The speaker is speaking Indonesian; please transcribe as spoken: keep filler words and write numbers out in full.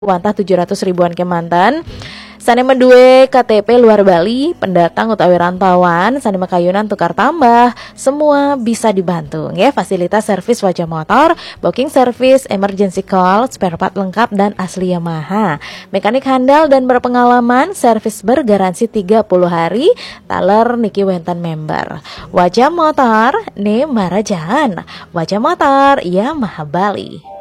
wantah tujuh ratus ribuan Kemanten. Sane mendue K T P luar Bali, pendatang utawi rantauan, sane makayunan tukar tambah, semua bisa dibantu ya. Fasilitas servis wajah motor, booking service, emergency call, spare part lengkap dan asli Yamaha. Mekanik handal dan berpengalaman, servis bergaransi tiga puluh hari, taler niki wenten member. Wajah motor, ne marajan. Wajah motor, Yamaha Bali.